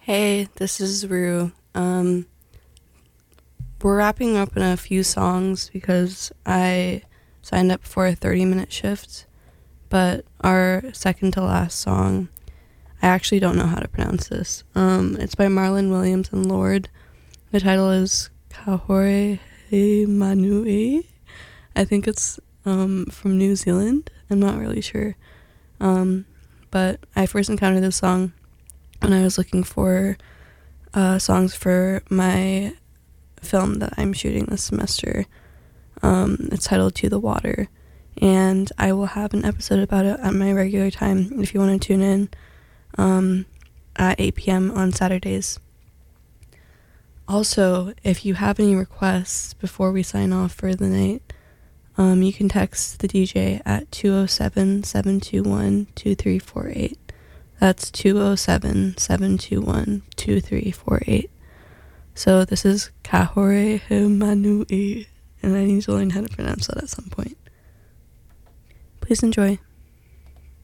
Hey, this is Rue. We're wrapping up in a few songs because I signed up for a 30-minute shift, but our second to last song, I actually don't know how to pronounce this. It's by Marlon Williams and Lorde. The title is Kahore He Manui. I think it's from New Zealand. I'm not really sure. But I first encountered this song when I was looking for songs for my film that I'm shooting this semester. It's titled To the Water, and I will have an episode about it at my regular time if you want to tune in at 8 p.m. on Saturdays. Also, if you have any requests before we sign off for the night, you can text the DJ at 207-721-2348. That's 207-721-2348. So this is Kahore Manui, and I need to learn how to pronounce that at some point. Please enjoy.